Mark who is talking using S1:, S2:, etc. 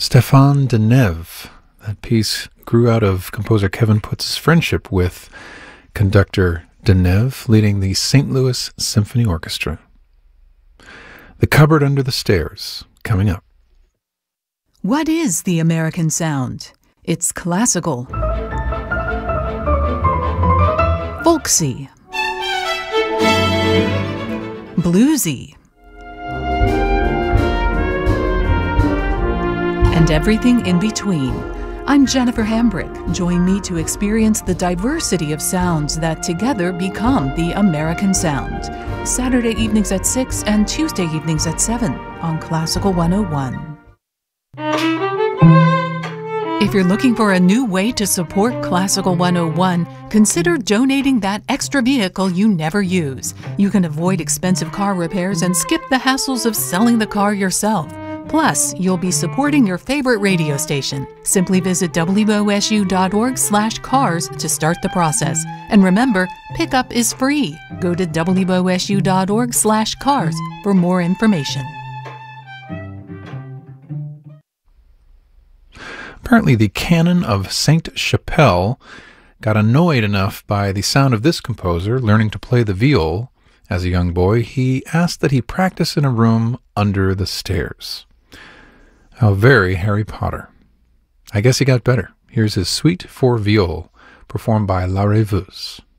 S1: Stéphane Deneuve. That piece grew out of composer Kevin Putz's friendship with conductor Deneuve, leading the St. Louis Symphony Orchestra. The Cupboard Under the Stairs, coming up.
S2: What is the American sound? It's classical, folksy, bluesy, and everything in between. I'm Jennifer Hambrick. Join me to experience the diversity of sounds that together become the American sound. Saturday evenings at 6 and Tuesday evenings at 7 on Classical 101. If you're looking for a new way to support Classical 101, consider donating that extra vehicle you never use. You can avoid expensive car repairs and skip the hassles of selling the car yourself. Plus, you'll be supporting your favorite radio station. Simply visit wosu.org/cars to start the process. And remember, pickup is free. Go to wosu.org/cars for more information.
S1: Apparently, the canon of Sainte-Chapelle got annoyed enough by the sound of this composer learning to play the viol as a young boy, he asked that he practice in a room under the stairs. How very Harry Potter. I guess he got better. Here's his Suite for Viol, performed by La Rêveuse.